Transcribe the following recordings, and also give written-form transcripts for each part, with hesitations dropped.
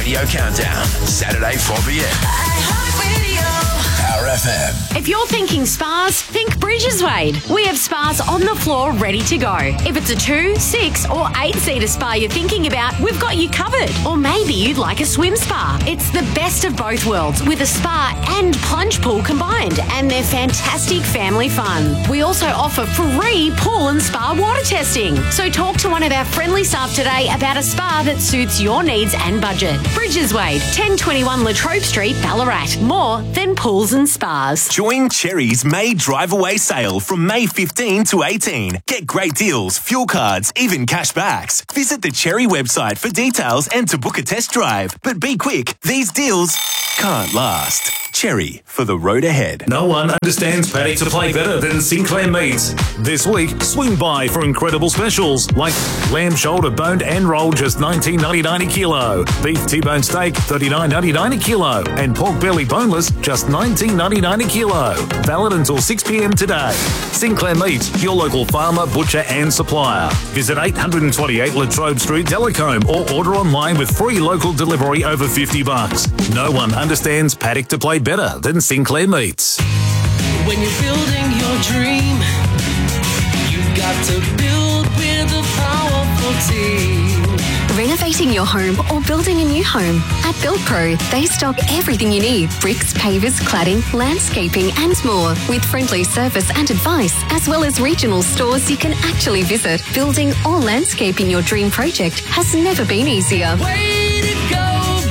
Radio Countdown, Saturday 4 p.m. Power FM. If you're thinking spas, think Bridges Wade. We have spas on the floor ready to go. If it's a 2, 6 or 8-seater spa you're thinking about, we've got you covered. Or maybe you'd like a swim spa. It's the best of both worlds with a spa and plunge pool combined, and they're fantastic family fun. We also offer free pool and spa water testing. So talk to one of our friendly staff today about a spa that suits your needs and budget. Bridges Wade, 1021 Latrobe Street, Ballarat. More than pools and spas. Join Cherry's May Drive Away sale from May 15 to 18. Get great deals, fuel cards, even cashbacks. Visit the Cherry website for details and to book a test drive. But be quick, these deals can't last. Cherry, for the road ahead. No one understands paddock to play better than Sinclair Meats. This week, swing by for incredible specials like lamb shoulder boned and rolled just $19.99 a kilo, beef T-bone steak $39.99 a kilo, and pork belly boneless just $19.99 a kilo. Valid until 6 p.m. today. Sinclair Meats, your local farmer, butcher and supplier. Visit 828 Latrobe Street, Delacombe, or order online with free local delivery over $50. No one understands paddock to play better than Sinclair Meats. When you're building your dream, you've got to build with a powerful team. Renovating your home or building a new home? At BuildPro, they stock everything you need: bricks, pavers, cladding, landscaping and more, with friendly service and advice, as well as regional stores you can actually visit. Building or landscaping your dream project has never been easier. Way to go,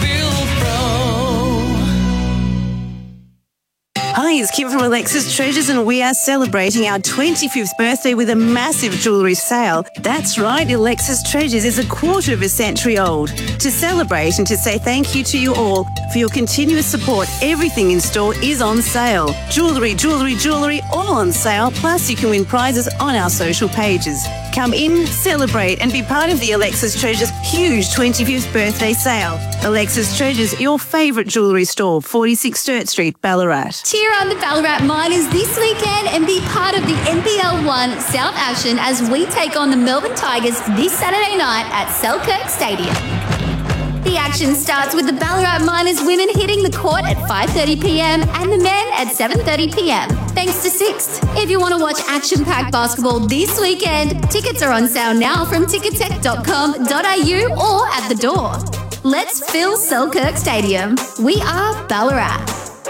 Hi, it's Kim from Alexis Treasures, and we are celebrating our 25th birthday with a massive jewellery sale. That's right, Alexis Treasures is a quarter of a century old. To celebrate and to say thank you to you all for your continuous support, everything in store is on sale. Jewellery, all on sale, plus you can win prizes on our social pages. Come in, celebrate and be part of the Alexis Treasures huge 25th birthday sale. Alexis Treasures, your favourite jewellery store, 46 Sturt Street, Ballarat. Cheer on the Ballarat Miners this weekend and be part of the NBL 1 South action as we take on the Melbourne Tigers this Saturday night at Selkirk Stadium. The action starts with the Ballarat Miners women hitting the court at 5:30pm and the men at 7:30pm. Thanks to Sixt. If you want to watch action-packed basketball this weekend, tickets are on sale now from ticketek.com.au or at the door. Let's fill Selkirk Stadium. We are Ballarat.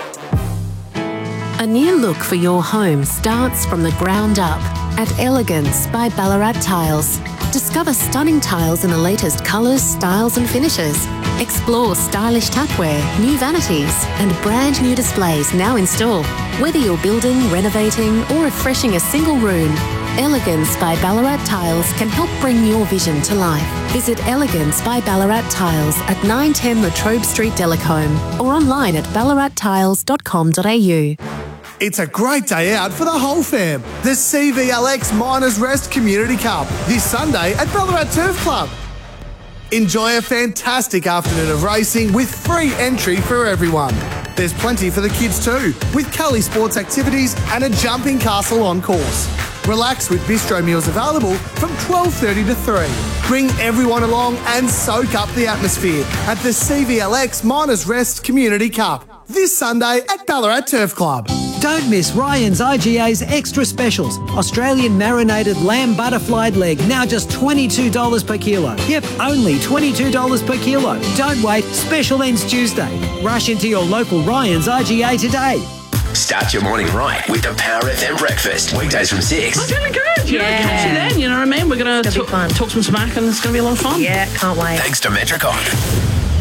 A new look for your home starts from the ground up at Elegance by Ballarat Tiles. Discover stunning tiles in the latest colours, styles and finishes. Explore stylish tapware, new vanities and brand new displays now in store. Whether you're building, renovating or refreshing a single room, Elegance by Ballarat Tiles can help bring your vision to life. Visit Elegance by Ballarat Tiles at 910 Latrobe Street, Delacombe, or online at ballarattiles.com.au. It's a great day out for the whole fam. The CVLX Miners Rest Community Cup this Sunday at Ballarat Turf Club. Enjoy a fantastic afternoon of racing with free entry for everyone. There's plenty for the kids too, with Cully sports activities and a jumping castle on course. Relax with bistro meals available from 12:30 to 3. Bring everyone along and soak up the atmosphere at the CVLX Miners Rest Community Cup this Sunday at Ballarat Turf Club. Don't miss Ryan's IGA's extra specials. Australian marinated lamb butterflied leg, now just $22 per kilo. Yep, only $22 per kilo. Don't wait, special ends Tuesday. Rush into your local Ryan's IGA today. Start your morning right with the Power FM breakfast. Weekdays from 6. I'm feeling good. Catch you then, you know what I mean? We're going to talk some smack and it's going to be a lot of fun. Yeah, can't wait. Thanks to Metricon.